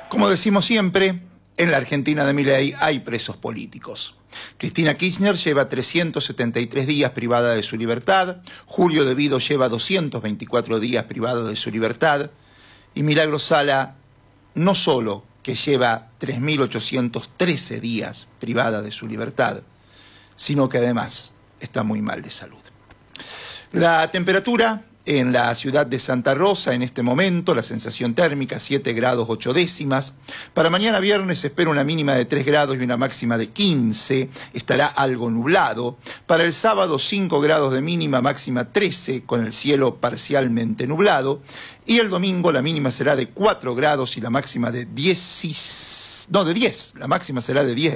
Como decimos siempre, en la Argentina de Milei hay presos políticos. Cristina Kirchner lleva 373 días privada de su libertad, Julio De Vido lleva 224 días privado de su libertad, y Milagro Sala no solo que lleva 3.813 días privada de su libertad, sino que además está muy mal de salud. La temperatura en la ciudad de Santa Rosa en este momento, la sensación térmica 7 grados 8 décimas. Para mañana viernes se espera una mínima de 3 grados y una máxima de 15. Estará algo nublado. Para el sábado 5 grados de mínima, máxima 13 con el cielo parcialmente nublado. Y el domingo la mínima será de 4 grados y la máxima de 10. La máxima será de 10.